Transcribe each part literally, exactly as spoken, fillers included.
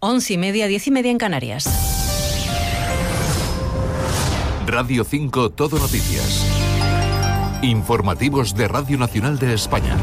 Once y media, diez y media en Canarias. Radio cinco Todo Noticias. Informativos de Radio Nacional de España.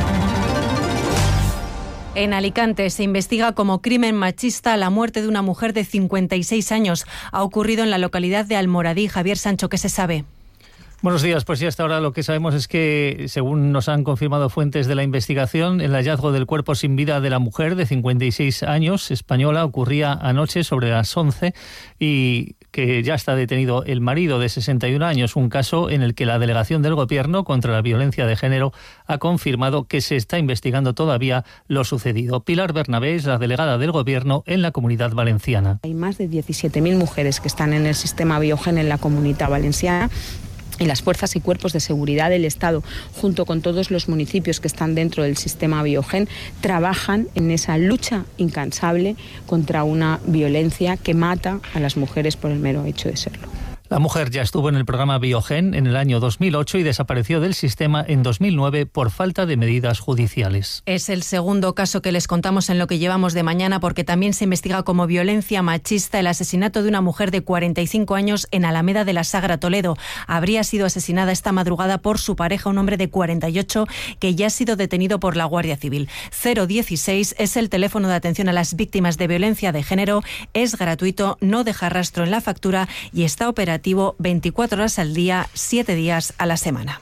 En Alicante se investiga como crimen machista la muerte de una mujer de cincuenta y seis años. Ha ocurrido en la localidad de Almoradí. Javier Sancho, ¿qué se sabe? Buenos días, pues ya hasta ahora lo que sabemos es que, según nos han confirmado fuentes de la investigación, el hallazgo del cuerpo sin vida de la mujer de cincuenta y seis años, española, ocurría anoche sobre las once y que ya está detenido el marido de sesenta y un años, un caso en el que la Delegación del Gobierno contra la Violencia de Género ha confirmado que se está investigando todavía lo sucedido. Pilar Bernabé es la delegada del Gobierno en la Comunidad Valenciana. Hay más de diecisiete mil mujeres que están en el sistema Biogen en la Comunidad Valenciana. Y las fuerzas y cuerpos de seguridad del Estado, junto con todos los municipios que están dentro del sistema Biogen, trabajan en esa lucha incansable contra una violencia que mata a las mujeres por el mero hecho de serlo. La mujer ya estuvo en el programa Biogen en el año dos mil ocho y desapareció del sistema en dos mil nueve por falta de medidas judiciales. Es el segundo caso que les contamos en lo que llevamos de mañana, porque también se investiga como violencia machista el asesinato de una mujer de cuarenta y cinco años en Alameda de la Sagra, Toledo. Habría sido asesinada esta madrugada por su pareja, un hombre de cuarenta y ocho, que ya ha sido detenido por la Guardia Civil. cero dieciséis es el teléfono de atención a las víctimas de violencia de género. Es gratuito, no deja rastro en la factura y está operativo veinticuatro horas al día, siete días a la semana.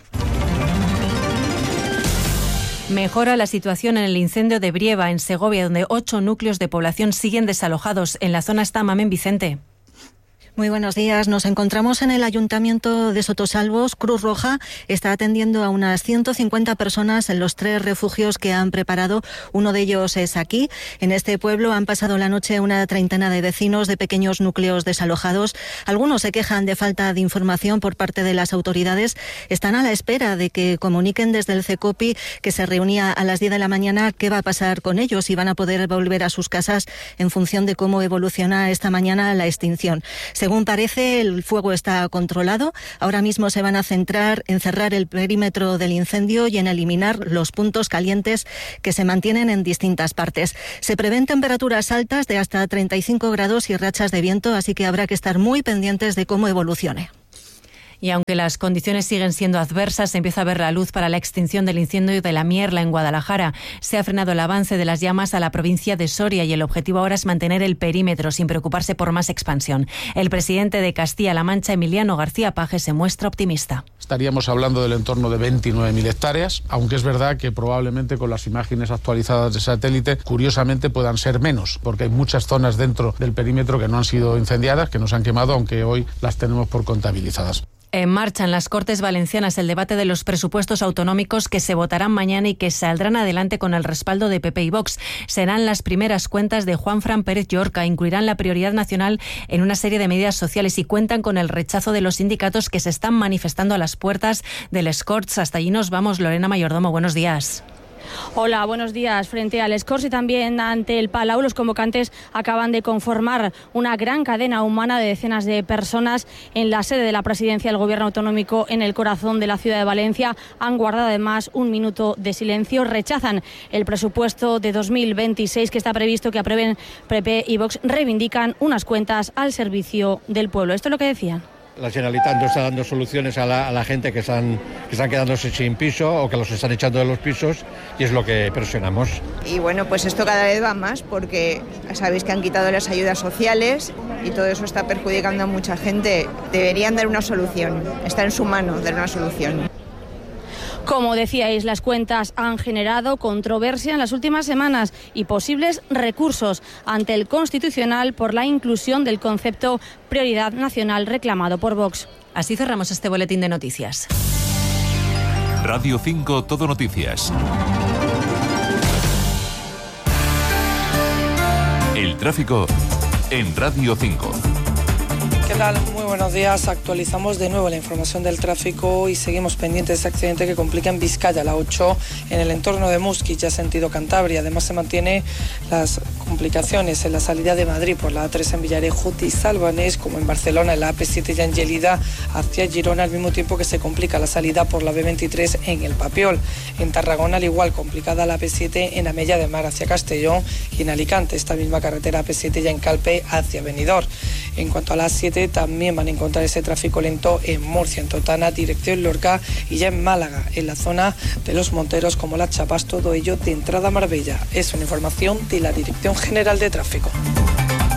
Mejora la situación en el incendio de Brieva, en Segovia, donde ocho núcleos de población siguen desalojados. En la zona está Mamen Vicente. Muy buenos días. Nos encontramos en el Ayuntamiento de Sotosalvos. Cruz Roja está atendiendo a unas ciento cincuenta personas en los tres refugios que han preparado. Uno de ellos es aquí. En este pueblo han pasado la noche una treintena de vecinos de pequeños núcleos desalojados. Algunos se quejan de falta de información por parte de las autoridades. Están a la espera de que comuniquen desde el CECOPI, que se reunía a las diez de la mañana, qué va a pasar con ellos y van a poder volver a sus casas en función de cómo evoluciona esta mañana la extinción. Según parece, el fuego está controlado. Ahora mismo se van a centrar en cerrar el perímetro del incendio y en eliminar los puntos calientes que se mantienen en distintas partes. Se prevén temperaturas altas de hasta treinta y cinco grados y rachas de viento, así que habrá que estar muy pendientes de cómo evolucione. Y aunque las condiciones siguen siendo adversas, se empieza a ver la luz para la extinción del incendio de la Mierla en Guadalajara. Se ha frenado el avance de las llamas a la provincia de Soria y el objetivo ahora es mantener el perímetro sin preocuparse por más expansión. El presidente de Castilla-La Mancha, Emiliano García Paje, se muestra optimista. Estaríamos hablando del entorno de veintinueve mil hectáreas, aunque es verdad que probablemente con las imágenes actualizadas de satélite, curiosamente puedan ser menos, porque hay muchas zonas dentro del perímetro que no han sido incendiadas, que no se han quemado, aunque hoy las tenemos por contabilizadas. En marcha en las Cortes Valencianas el debate de los presupuestos autonómicos que se votarán mañana y que saldrán adelante con el respaldo de P P y Vox. Serán las primeras cuentas de Juanfran Pérez Llorca. Incluirán la prioridad nacional en una serie de medidas sociales y cuentan con el rechazo de los sindicatos que se están manifestando a las puertas del Corts. Hasta allí nos vamos. Lorena Mayordomo, buenos días. Hola, buenos días. Frente al Corts y también ante el Palau, los convocantes acaban de conformar una gran cadena humana de decenas de personas en la sede de la presidencia del Gobierno autonómico en el corazón de la ciudad de Valencia. Han guardado además un minuto de silencio. Rechazan el presupuesto de dos mil veintiséis que está previsto que aprueben P P y Vox. Reivindican unas cuentas al servicio del pueblo. Esto es lo que decían. La Generalitat no está dando soluciones a la, a la gente que están, que están quedándose sin piso o que los están echando de los pisos y es lo que presionamos. Y bueno, pues esto cada vez va más porque sabéis que han quitado las ayudas sociales y todo eso está perjudicando a mucha gente. Deberían dar una solución, está en su mano dar una solución. Como decíais, las cuentas han generado controversia en las últimas semanas y posibles recursos ante el Constitucional por la inclusión del concepto prioridad nacional reclamado por Vox. Así cerramos este boletín de noticias. Radio cinco Todo Noticias. El tráfico en Radio cinco. ¿Qué tal? Muy buenos días. Actualizamos de nuevo la información del tráfico y seguimos pendientes de ese accidente que complica en Vizcaya, la ocho, en el entorno de Muskiz, ya sentido Cantabria. Además se mantiene las complicaciones en la salida de Madrid por la A tres en Villarejo y Salvanés, como en Barcelona, en la A P siete ya en Gelida hacia Girona, al mismo tiempo que se complica la salida por la B veintitrés en el Papiol. En Tarragona, al igual, complicada la A P siete en Amella de Mar hacia Castellón, y en Alicante, esta misma carretera A P siete ya en Calpe hacia Benidorm. En cuanto a la A siete, también van a encontrar ese tráfico lento en Murcia, en Totana, dirección Lorca, y ya en Málaga, en la zona de Los Monteros, como Las Chapas, todo ello de entrada a Marbella. Es una información de la Dirección General de Tráfico.